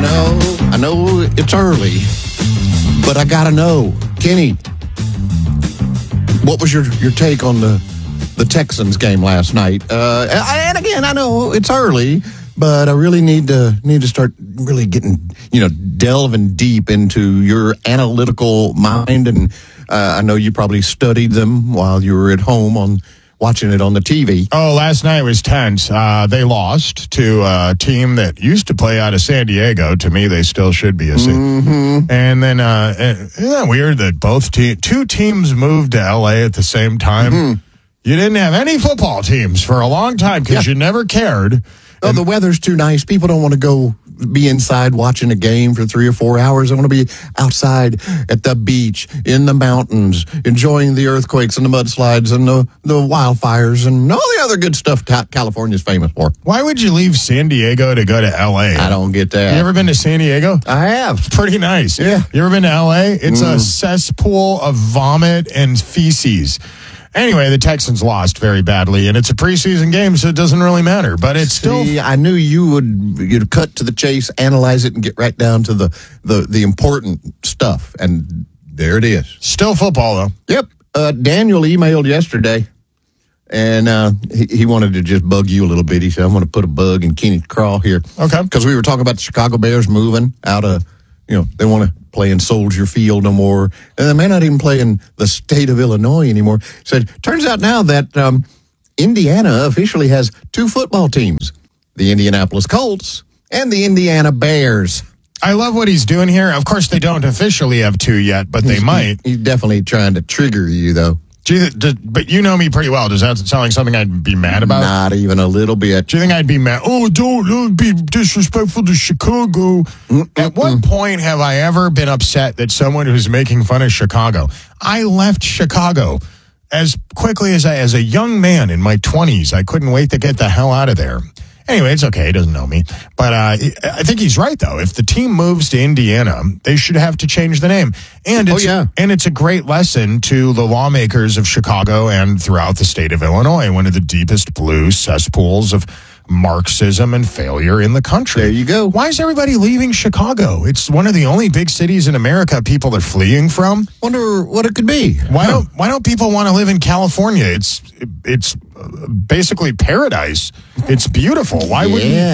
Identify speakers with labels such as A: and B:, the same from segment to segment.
A: I know it's early, but I gotta know, Kenny, what was your take on the Texans game last night? And again, I know it's early, but I really need to start really getting, delving deep into your analytical mind. And I know you probably studied them while you were at home watching it on the TV.
B: Oh, last night was tense. They lost to a team that used to play out of San Diego. To me, they still should be a city. Mm-hmm. And then, isn't that weird that two teams moved to L.A. at the same time? Mm-hmm. You didn't have any football teams for a long time because you never cared.
A: Oh, the weather's too nice. People don't want to go be inside watching a game for 3 or 4 hours. They want to be outside at the beach, in the mountains, enjoying the earthquakes and the mudslides and the wildfires and all the other good stuff California's famous for.
B: Why would you leave San Diego to go to L.A.?
A: I don't get that.
B: You ever been to San Diego?
A: I have.
B: It's pretty nice.
A: Yeah.
B: You ever been to L.A.? It's a cesspool of vomit and feces. Anyway, the Texans lost very badly, and it's a preseason game, so it doesn't really matter. But it's still.
A: I knew you'd cut to the chase, analyze it, and get right down to the important stuff. And there it is.
B: Still football, though.
A: Yep. Daniel emailed yesterday, and he wanted to just bug you a little bit. He said, "I'm going to put a bug in Kenny's craw here."
B: Okay.
A: Because we were talking about the Chicago Bears moving out of, they want to play in Soldier Field no more. And they may not even play in the state of Illinois anymore. Said, turns out now that Indiana officially has 2 football teams, the Indianapolis Colts and the Indiana Bears.
B: I love what he's doing here. Of course, they don't officially have 2 yet, but they might.
A: He's definitely trying to trigger you, though.
B: But you know me pretty well. Does that sound like something I'd be mad about?
A: Not even a little bit.
B: Do you think I'd be mad? Oh, don't be disrespectful to Chicago. At what point have I ever been upset that someone who's making fun of Chicago? I left Chicago as quickly as a young man in my 20s. I couldn't wait to get the hell out of there. Anyway, it's okay. He doesn't know me. But I think he's right, though. If the team moves to Indiana, they should have to change the name. And it's a great lesson to the lawmakers of Chicago and throughout the state of Illinois, one of the deepest blue cesspools of Marxism and failure in the country.
A: There you go.
B: Why is everybody leaving Chicago? It's one of the only big cities in America people are fleeing from.
A: Wonder what it could be.
B: Why don't people want to live in California? It's basically paradise. It's beautiful. Why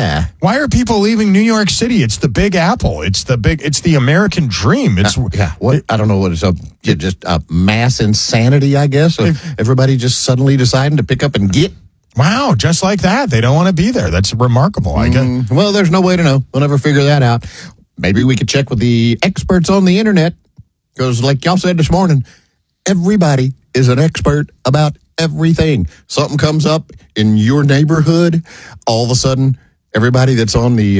B: are people leaving New York City? It's the Big Apple. It's the American dream.
A: I don't know what it's just mass insanity, I guess. Everybody just suddenly deciding to pick up and get.
B: Wow, just like that. They don't want to be there. That's remarkable, I guess.
A: Well, there's no way to know. We'll never figure that out. Maybe we could check with the experts on the internet, because like y'all said this morning, everybody is an expert about everything. Something comes up in your neighborhood, all of a sudden, everybody that's on the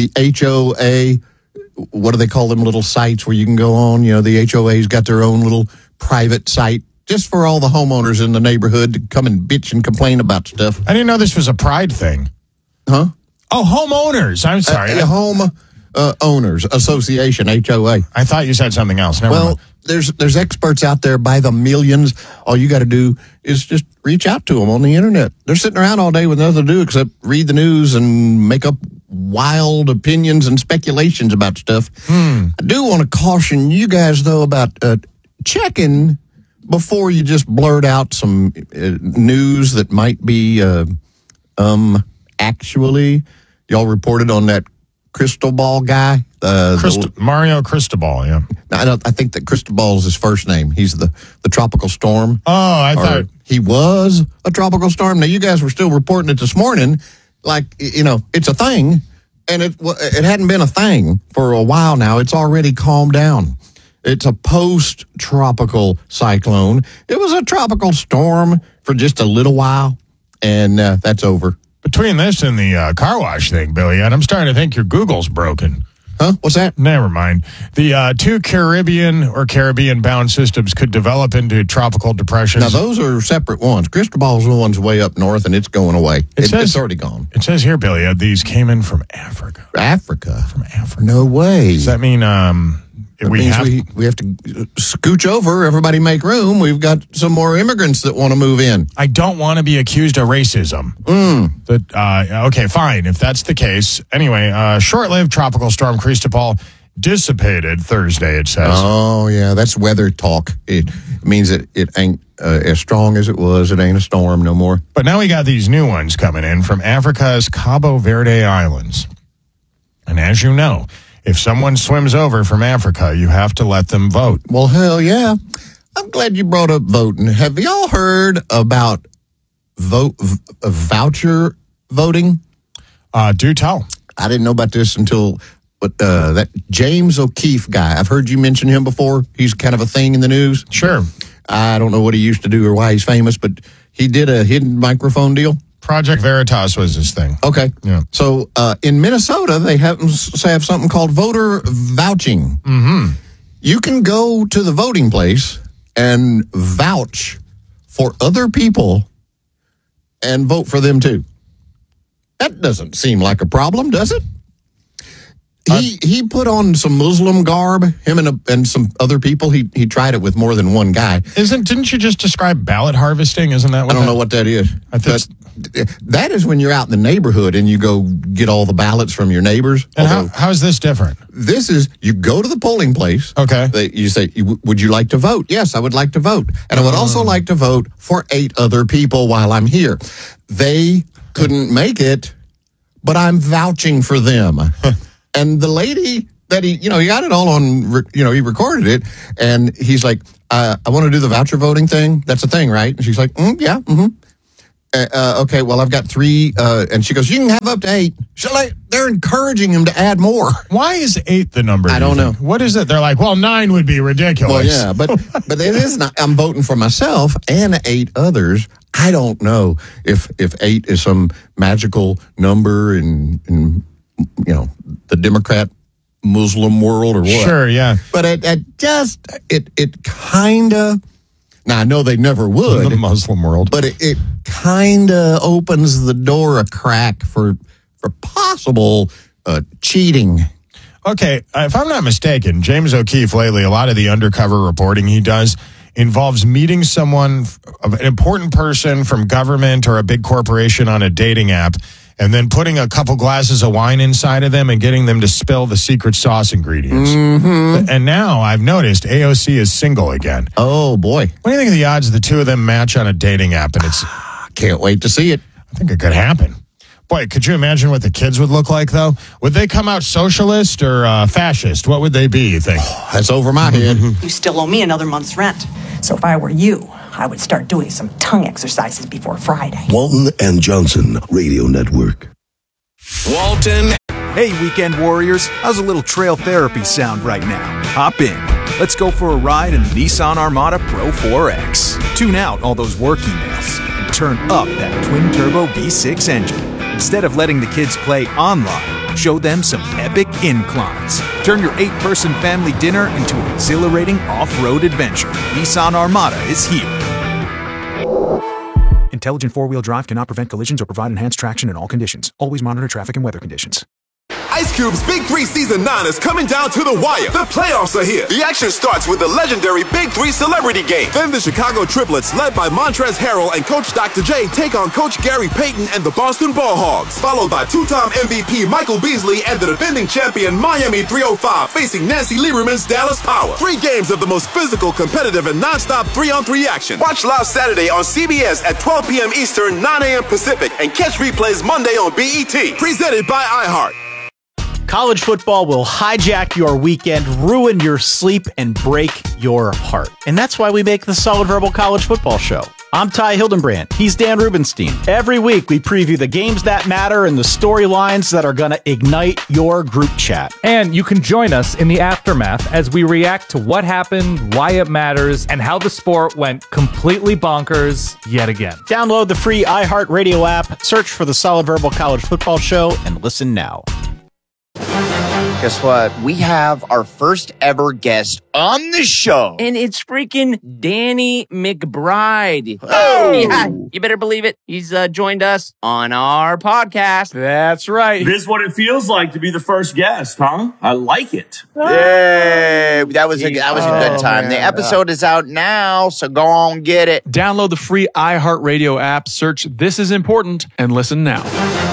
A: HOA, what do they call them little sites where you can go on? The HOA's got their own little private site just for all the homeowners in the neighborhood to come and bitch and complain about stuff.
B: I didn't know this was a pride thing.
A: Huh?
B: Oh, homeowners. I'm sorry.
A: Home Owners Association, HOA.
B: I thought you said something else. Never mind.
A: There's experts out there by the millions. All you got to do is just reach out to them on the internet. They're sitting around all day with nothing to do except read the news and make up wild opinions and speculations about stuff. I do want to caution you guys, though, about checking before you just blurt out some news that might be actually. Y'all reported on that Cristobal guy.
B: Mario Cristobal, yeah.
A: I think that Cristobal is his first name. He's the tropical storm.
B: Oh, I thought
A: he was a tropical storm. Now, you guys were still reporting it this morning like, it's a thing, and it hadn't been a thing for a while now. It's already calmed down. It's a post-tropical cyclone. It was a tropical storm for just a little while, and that's over.
B: Between this and the car wash thing, Billy, and I'm starting to think your Google's broken.
A: Huh? What's that?
B: Never mind. The 2 Caribbean-bound systems could develop into tropical depressions.
A: Now, those are separate ones. Cristobal's the one's way up north, and it's going away. It's already gone.
B: It says here, Billy, these came in from Africa.
A: Africa?
B: From Africa.
A: No way.
B: Does that mean
A: It means we have to scooch over. Everybody make room. We've got some more immigrants that want to move in.
B: I don't want to be accused of racism. Okay, fine. If that's the case. Anyway, short-lived tropical storm Cristobal dissipated Thursday, it says.
A: Oh, yeah. That's weather talk. It means that it ain't as strong as it was. It ain't a storm no more.
B: But now we got these new ones coming in from Africa's Cabo Verde Islands. And as you know, if someone swims over from Africa, you have to let them vote.
A: Well, hell yeah. I'm glad you brought up voting. Have y'all heard about voucher voting?
B: Do tell.
A: I didn't know about this until that James O'Keefe guy. I've heard you mention him before. He's kind of a thing in the news.
B: Sure.
A: I don't know what he used to do or why he's famous, but he did a hidden microphone deal.
B: Project Veritas was his thing.
A: Okay.
B: Yeah.
A: So in Minnesota, they have something called voter vouching.
B: Mm-hmm.
A: You can go to the voting place and vouch for other people and vote for them too. That doesn't seem like a problem, does it? He put on some Muslim garb, him and some other people. He tried it with more than one guy.
B: Didn't you just describe ballot harvesting? Isn't that what
A: I don't know what that is. That is when you're out in the neighborhood and you go get all the ballots from your neighbors.
B: And how is this different?
A: This is, you go to the polling place.
B: Okay.
A: You say, would you like to vote? Yes, I would like to vote. And I would also like to vote for 8 other people while I'm here. They couldn't make it, but I'm vouching for them. And the lady that he got it all on, he recorded it. And he's like, I want to do the voucher voting thing. That's a thing, right? And she's like, yeah, mm-hmm. Okay, well, I've got 3, and she goes, you can have up to 8. They're encouraging him to add more.
B: Why is 8 the number?
A: I don't know.
B: What is it? They're like, well, 9 would be ridiculous.
A: Well, yeah, but it is not. I'm voting for myself and 8 others. I don't know if 8 is some magical number in the Democrat Muslim world or what.
B: Sure, yeah.
A: But it kind of. Now, I know they never would.
B: The Muslim world.
A: But it kind of opens the door a crack for possible cheating.
B: Okay, if I'm not mistaken, James O'Keefe lately, a lot of the undercover reporting he does involves meeting someone, an important person from government or a big corporation on a dating app, and then putting a couple glasses of wine inside of them and getting them to spill the secret sauce ingredients.
A: Mm-hmm.
B: And now I've noticed AOC is single again.
A: Oh, boy.
B: What do you think of the odds the two of them match on a dating app? And it's
A: can't wait to see it.
B: I think it could happen. Boy, could you imagine what the kids would look like, though? Would they come out socialist or fascist? What would they be, you think?
A: That's over my head.
C: You still owe me another month's rent. So if I were you, I would start doing some tongue exercises before Friday.
D: Walton and Johnson Radio Network.
E: Walton.
F: Hey, weekend warriors. How's a little trail therapy sound right now? Hop in. Let's go for a ride in the Nissan Armada Pro 4X. Tune out all those work emails and turn up that twin-turbo V6 engine. Instead of letting the kids play online, show them some epic inclines. Turn your 8-person family dinner into an exhilarating off-road adventure. Nissan Armada is here. Intelligent four-wheel drive cannot prevent collisions or provide enhanced traction in all conditions. Always monitor traffic and weather conditions.
E: Ice Cube's Big 3 Season 9 is coming down to the wire. The playoffs are here. The action starts with the legendary Big 3 Celebrity Game. Then the Chicago Triplets, led by Montrezl Harrell and Coach Dr. J, take on Coach Gary Payton and the Boston Ball Hogs. Followed by 2-time MVP Michael Beasley and the defending champion Miami 305 facing Nancy Lieberman's Dallas Power. 3 games of the most physical, competitive, and non-stop 3-on-3 action. Watch live Saturday on CBS at 12 p.m. Eastern, 9 a.m. Pacific, and catch replays Monday on BET. Presented by iHeart.
G: College football will hijack your weekend, ruin your sleep, and break your heart. And that's why we make the Solid Verbal College Football Show. I'm Ty Hildenbrand. He's Dan Rubenstein. Every week, we preview the games that matter and the storylines that are going to ignite your group chat.
H: And you can join us in the aftermath as we react to what happened, why it matters, and how the sport went completely bonkers yet again.
G: Download the free iHeartRadio app, search for the Solid Verbal College Football Show, and listen now.
I: Guess what? We have our first ever guest on the show.
J: And it's freaking Danny McBride.
I: Oh!
J: Yeah, you better believe it. He's joined us on our podcast.
K: That's right.
L: This is what it feels like to be the first guest, huh? I like it.
I: Yay! That was a good time.
B: Man.
I: The episode is out now, so go on get it.
K: Download the free iHeartRadio app, search This Is Important, and listen now.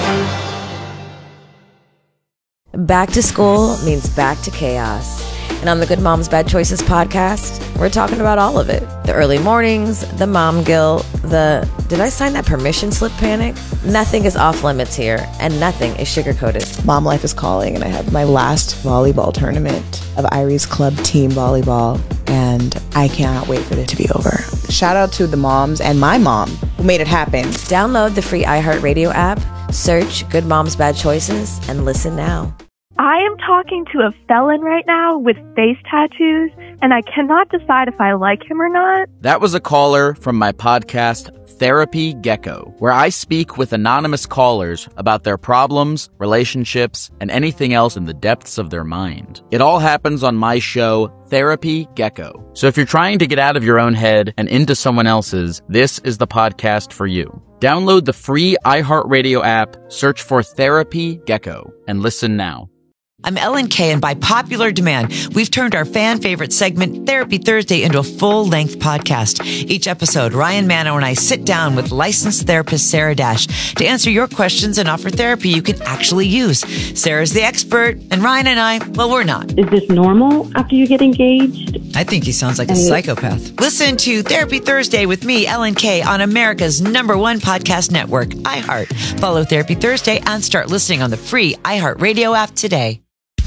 M: Back to school means back to chaos. And on the Good Moms Bad Choices podcast, we're talking about all of it. The early mornings, the mom guilt, the did I sign that permission slip panic? Nothing is off limits here, and nothing is sugar-coated.
N: Mom life is calling, and I have my last volleyball tournament of Irie's club team volleyball, and I cannot wait for it to be over. Shout out to the moms and my mom who made it happen.
M: Download the free iHeartRadio app, search Good Moms Bad Choices, and listen now.
O: I am talking to a felon right now with face tattoos, and I cannot decide if I like him or not.
P: That was a caller from my podcast, Therapy Gecko, where I speak with anonymous callers about their problems, relationships, and anything else in the depths of their mind. It all happens on my show, Therapy Gecko. So if you're trying to get out of your own head and into someone else's, this is the podcast for you. Download the free iHeartRadio app, search for Therapy Gecko, and listen now.
Q: I'm Ellen Kay, and by popular demand, we've turned our fan favorite segment, Therapy Thursday, into a full-length podcast. Each episode, Ryan Manno and I sit down with licensed therapist Sarah Dash to answer your questions and offer therapy you can actually use. Sarah's the expert, and Ryan and I, well, we're not.
R: Is this normal after you get engaged?
Q: I think he sounds like a psychopath. Listen to Therapy Thursday with me, Ellen Kay, on America's #1 podcast network, iHeart. Follow Therapy Thursday and start listening on the free iHeartRadio app today.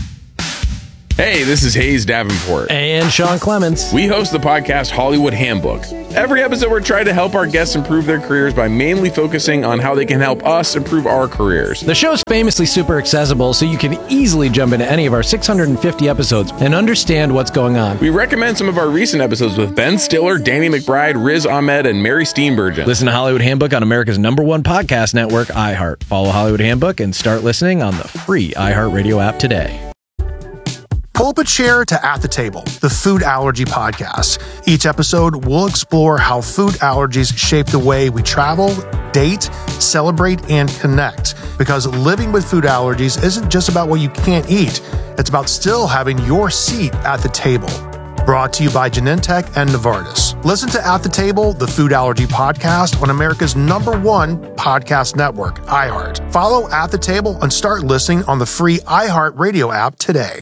S: Hey, this is Hayes Davenport.
G: And Sean Clements.
S: We host the podcast Hollywood Handbook. Every episode, we're trying to help our guests improve their careers by mainly focusing on how they can help us improve our careers.
G: The show's famously super accessible, so you can easily jump into any of our 650 episodes and understand what's going on.
S: We recommend some of our recent episodes with Ben Stiller, Danny McBride, Riz Ahmed, and Mary Steenburgen.
G: Listen to Hollywood Handbook on America's #1 podcast network, iHeart. Follow Hollywood Handbook and start listening on the free iHeartRadio app today.
T: Pull up a chair to At the Table, the food allergy podcast. Each episode, we'll explore how food allergies shape the way we travel, date, celebrate, and connect. Because living with food allergies isn't just about what you can't eat. It's about still having your seat at the table. Brought to you by Genentech and Novartis. Listen to At the Table, the food allergy podcast on America's #1 podcast network, iHeart. Follow At the Table and start listening on the free iHeartRadio app today.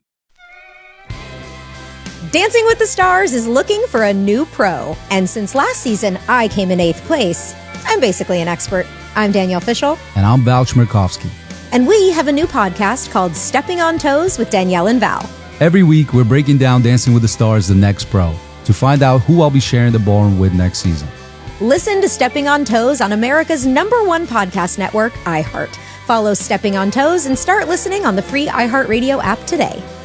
U: Dancing with the Stars is looking for a new pro. And since last season, I came in 8th place. I'm basically an expert. I'm Danielle Fishel.
V: And I'm Val Chmerkovsky.
U: And we have a new podcast called Stepping on Toes with Danielle and Val.
V: Every week, we're breaking down Dancing with the Stars, the next pro, to find out who I'll be sharing the ballroom with next season.
U: Listen to Stepping on Toes on America's #1 podcast network, iHeart. Follow Stepping on Toes and start listening on the free iHeartRadio app today.